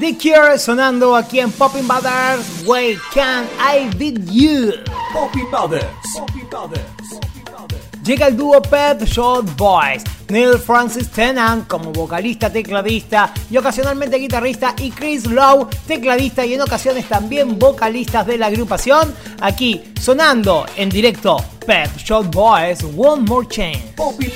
The Cure sonando aquí en Poppin' Brothers. Why Can't I Beat You? Poppin' Brothers. Llega el dúo Pet Shop Boys, Neil Francis Tennant como vocalista, tecladista y ocasionalmente guitarrista, y Chris Lowe, tecladista y en ocasiones también vocalistas de la agrupación. Aquí sonando en directo Pet Shop Boys, One More Chance. Poppin'